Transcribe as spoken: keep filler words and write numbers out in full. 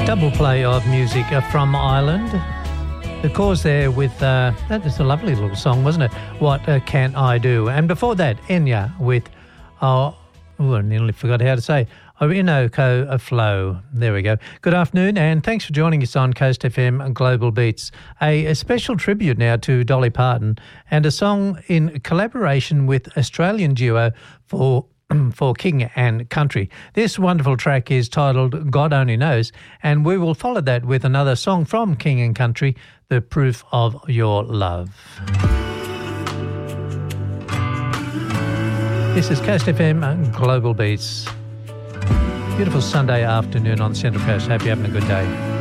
Double play of music uh, from Ireland. The Cause there with, uh, that was a lovely little song, wasn't it? What uh, Can I Do? And before that, Enya with, oh, ooh, I nearly forgot how to say, Orinoco Flow. There we go. Good afternoon and thanks for joining us on Coast F M Global Beats. A, a special tribute now to Dolly Parton and a song in collaboration with Australian duo for for King and Country. This wonderful track is titled God Only Knows, and we will follow that with another song from King and Country, The Proof of Your Love. This is Coast F M Global Beats. Beautiful Sunday afternoon on the Central Coast. Hope you're having a good day.